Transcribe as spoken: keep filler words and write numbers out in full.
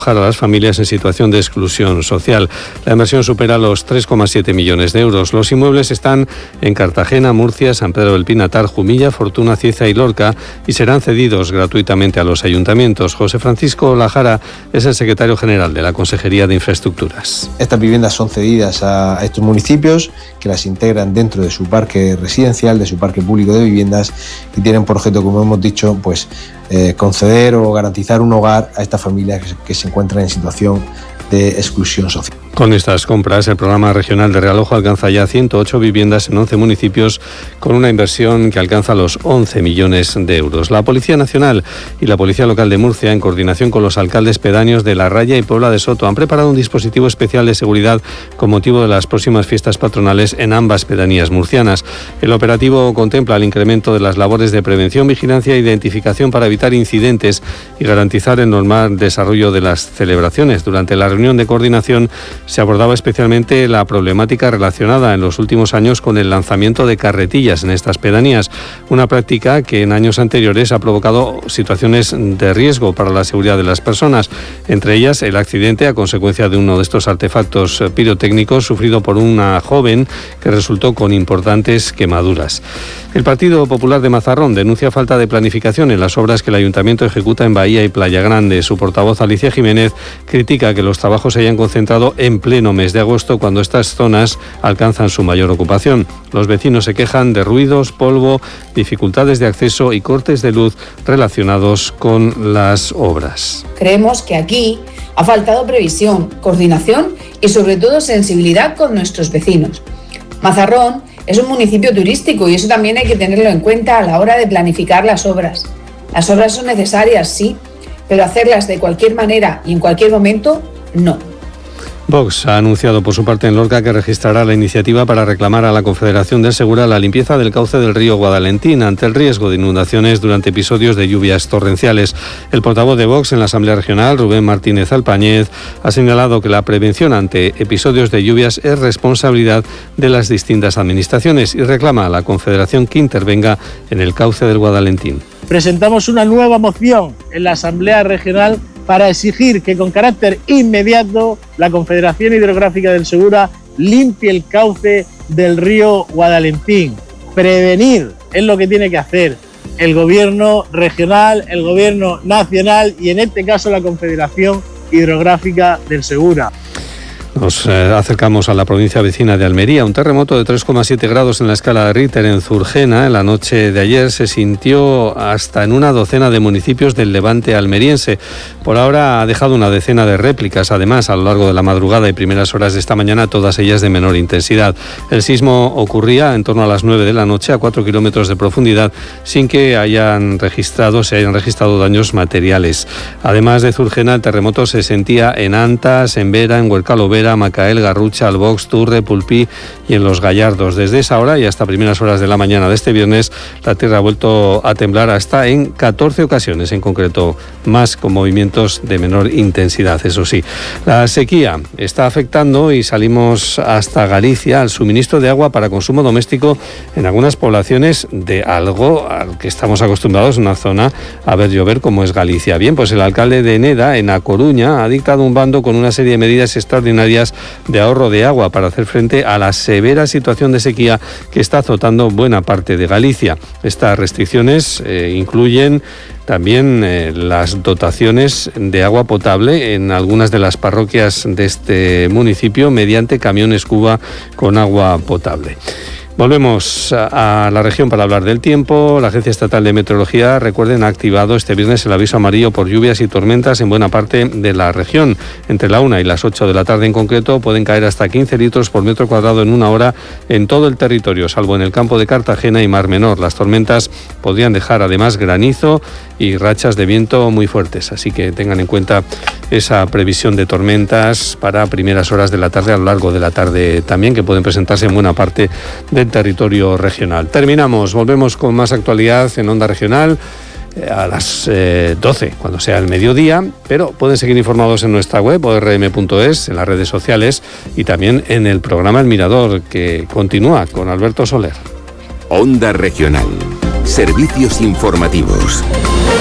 a las familias en situación de exclusión social. La inversión supera los tres coma siete millones de euros. Los inmuebles están en Cartagena, Murcia, San Pedro del Pinatar, Jumilla, Fortuna, Cieza y Lorca y serán cedidos gratuitamente a los ayuntamientos. José Francisco Lajara es el secretario general de la Consejería de Infraestructuras. Estas viviendas son cedidas a estos municipios que las integran dentro de su parque residencial, de su parque público de viviendas y tienen por objeto, como hemos dicho, pues eh, conceder o garantizar un hogar a estas familias que, que se encuentran en situación de exclusión social. Con estas compras, el programa regional de Realojo alcanza ya ciento ocho viviendas en once municipios con una inversión que alcanza los once millones de euros. La Policía Nacional y la Policía Local de Murcia, en coordinación con los alcaldes pedáneos de La Raya y Puebla de Soto, han preparado un dispositivo especial de seguridad con motivo de las próximas fiestas patronales en ambas pedanías murcianas. El operativo contempla el incremento de las labores de prevención, vigilancia e identificación para evitar incidentes y garantizar el normal desarrollo de las celebraciones. Durante la reunión de coordinación se abordaba especialmente la problemática relacionada en los últimos años con el lanzamiento de carretillas en estas pedanías, una práctica que en años anteriores ha provocado situaciones de riesgo para la seguridad de las personas, entre ellas el accidente a consecuencia de uno de estos artefactos pirotécnicos sufrido por una joven que resultó con importantes quemaduras. El Partido Popular de Mazarrón denuncia falta de planificación en las obras que el Ayuntamiento ejecuta en Bahía y Playa Grande. Su portavoz, Alicia Jiménez, critica que los trabajos se hayan concentrado en pleno mes de agosto, cuando estas zonas alcanzan su mayor ocupación. Los vecinos se quejan de ruidos, polvo, dificultades de acceso y cortes de luz relacionados con las obras. Creemos que aquí ha faltado previsión, coordinación y sobre todo sensibilidad con nuestros vecinos. Mazarrón es un municipio turístico y eso también hay que tenerlo en cuenta a la hora de planificar las obras. Las obras son necesarias, sí, pero hacerlas de cualquier manera y en cualquier momento, no. Vox ha anunciado por su parte en Lorca que registrará la iniciativa para reclamar a la Confederación del Segura la limpieza del cauce del río Guadalentín ante el riesgo de inundaciones durante episodios de lluvias torrenciales. El portavoz de Vox en la Asamblea Regional, Rubén Martínez Alpañez, ha señalado que la prevención ante episodios de lluvias es responsabilidad de las distintas administraciones y reclama a la Confederación que intervenga en el cauce del Guadalentín. Presentamos una nueva moción en la Asamblea Regional para exigir que con carácter inmediato la Confederación Hidrográfica del Segura limpie el cauce del río Guadalentín. Prevenir es lo que tiene que hacer el gobierno regional, el gobierno nacional y en este caso la Confederación Hidrográfica del Segura. Nos eh, acercamos a la provincia vecina de Almería. Un terremoto de tres coma siete grados en la escala de Richter en Zurgena en la noche de ayer se sintió hasta en una docena de municipios del levante almeriense. Por ahora ha dejado una decena de réplicas, además, a lo largo de la madrugada y primeras horas de esta mañana, todas ellas de menor intensidad. El sismo ocurría en torno a las nueve de la noche a cuatro kilómetros de profundidad sin que hayan registrado, se hayan registrado daños materiales. Además de Zurgena, el terremoto se sentía en Antas, en Vera, en Huercalovera, Macael, Garrucha, Albox, Turre, Pulpí y en Los Gallardos. Desde esa hora y hasta primeras horas de la mañana de este viernes, la tierra ha vuelto a temblar hasta en catorce ocasiones, en concreto más con movimientos de menor intensidad, eso sí. La sequía está afectando y salimos hasta Galicia al suministro de agua para consumo doméstico en algunas poblaciones de algo al que estamos acostumbrados, una zona a ver llover como es Galicia. Bien, pues el alcalde de Neda, en A Coruña, ha dictado un bando con una serie de medidas extraordinarias de ahorro de agua para hacer frente a la severa situación de sequía que está azotando buena parte de Galicia. Estas restricciones eh, incluyen también eh, las dotaciones de agua potable en algunas de las parroquias de este municipio mediante camiones cuba con agua potable. Volvemos a la región para hablar del tiempo. La Agencia Estatal de Meteorología, recuerden, ha activado este viernes el aviso amarillo por lluvias y tormentas en buena parte de la región. Entre la una y las ocho de la tarde en concreto pueden caer hasta quince litros por metro cuadrado en una hora en todo el territorio, salvo en el campo de Cartagena y Mar Menor. Las tormentas podrían dejar además granizo y rachas de viento muy fuertes, así que tengan en cuenta esa previsión de tormentas para primeras horas de la tarde, a lo largo de la tarde también, que pueden presentarse en buena parte del territorio regional. Terminamos, volvemos con más actualidad en Onda Regional eh, a las eh, doce, cuando sea el mediodía, pero pueden seguir informados en nuestra web o r m punto es, en las redes sociales y también en el programa El Mirador, que continúa con Alberto Soler. Onda Regional. Servicios informativos.